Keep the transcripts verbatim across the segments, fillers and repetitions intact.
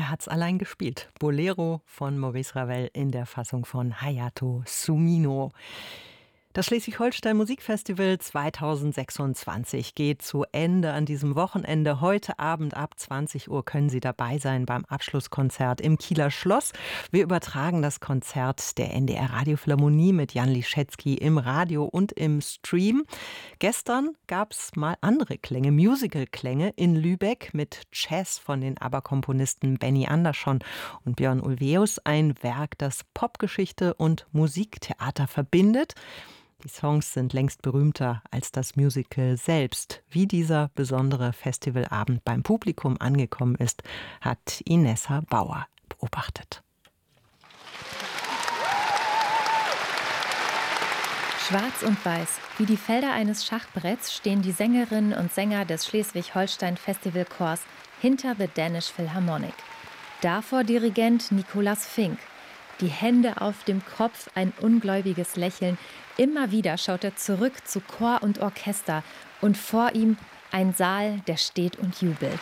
er hat's allein gespielt. Bolero von Maurice Ravel in der Fassung von Hayato Sumino. Das Schleswig-Holstein Musikfestival zweitausendsechsundzwanzig geht zu Ende an diesem Wochenende. Heute Abend ab zwanzig Uhr können Sie dabei sein beim Abschlusskonzert im Kieler Schloss. Wir übertragen das Konzert der N D R Radiophilharmonie mit Jan Liszewski im Radio und im Stream. Gestern gab es mal andere Klänge, Musical-Klänge in Lübeck mit Jazz von den ABBA-Komponisten Benny Andersson und Björn Ulvaeus. Ein Werk, das Popgeschichte und Musiktheater verbindet. Die Songs sind längst berühmter als das Musical selbst. Wie dieser besondere Festivalabend beim Publikum angekommen ist, hat Inessa Bauer beobachtet. Schwarz und weiß, wie die Felder eines Schachbretts stehen die Sängerinnen und Sänger des Schleswig-Holstein Festivalchors hinter The Danish Philharmonic. Davor Dirigent Nicolas Fink. Die Hände auf dem Kopf, ein ungläubiges Lächeln. Immer wieder schaut er zurück zu Chor und Orchester und vor ihm ein Saal, der steht und jubelt.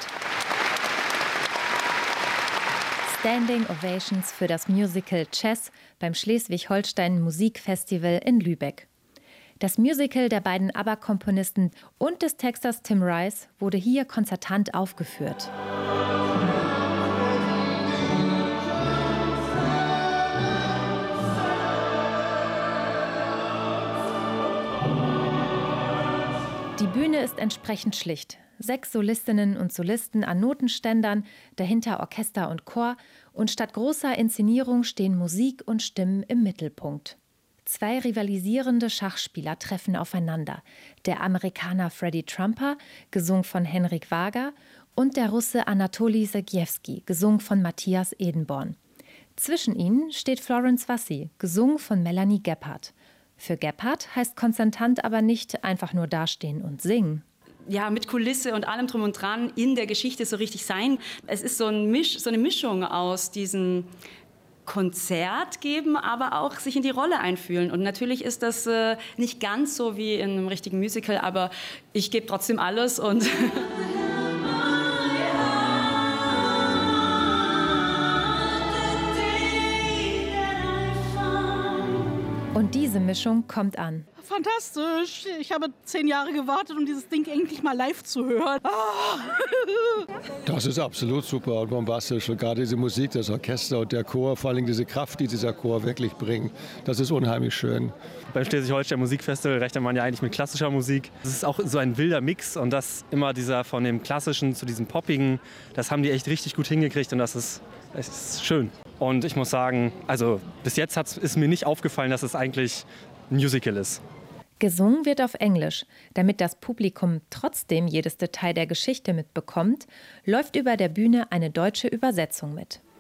Standing Ovations für das Musical Chess beim Schleswig-Holstein Musikfestival in Lübeck. Das Musical der beiden ABBA-Komponisten und des Texters Tim Rice wurde hier konzertant aufgeführt. Die Bühne ist entsprechend schlicht. Sechs Solistinnen und Solisten an Notenständern, dahinter Orchester und Chor und statt großer Inszenierung stehen Musik und Stimmen im Mittelpunkt. Zwei rivalisierende Schachspieler treffen aufeinander. Der Amerikaner Freddy Trumper, gesungen von Henrik Wager, und der Russe Anatoli Sergiewski, gesungen von Matthias Edenborn. Zwischen ihnen steht Florence Vassy, gesungen von Melanie Gebhardt. Für Gebhardt heißt konzertant aber nicht einfach nur dastehen und singen. Ja, mit Kulisse und allem drum und dran in der Geschichte so richtig sein. Es ist so, ein Misch, so eine Mischung aus diesem Konzert geben, aber auch sich in die Rolle einfühlen. Und natürlich ist das äh, nicht ganz so wie in einem richtigen Musical, aber ich gebe trotzdem alles und Und diese Mischung kommt an. Fantastisch. Ich habe zehn Jahre gewartet, um dieses Ding endlich mal live zu hören. Ah. Das ist absolut super und bombastisch. Und gerade diese Musik, das Orchester und der Chor, vor allem diese Kraft, die dieser Chor wirklich bringt, das ist unheimlich schön. Beim Schleswig-Holstein Musikfestival rechnet man ja eigentlich mit klassischer Musik. Es ist auch so ein wilder Mix und das immer dieser von dem Klassischen zu diesem Poppigen, das haben die echt richtig gut hingekriegt und das ist, das ist schön. Und ich muss sagen, also bis jetzt ist mir nicht aufgefallen, dass es eigentlich ein Musical ist. Gesungen wird auf Englisch. Damit das Publikum trotzdem jedes Detail der Geschichte mitbekommt, läuft über der Bühne eine deutsche Übersetzung mit.